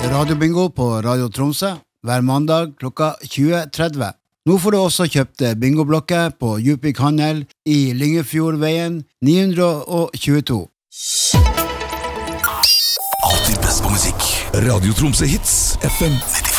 radiobingo på Radio Tromsø hver mandag klokka 20:30. Nå får du også kjøpt bingoblokker på Djupvik Handel i Lyngefjordveien 922. Alltid best på musikk. Radio Tromsø Hits FM 95.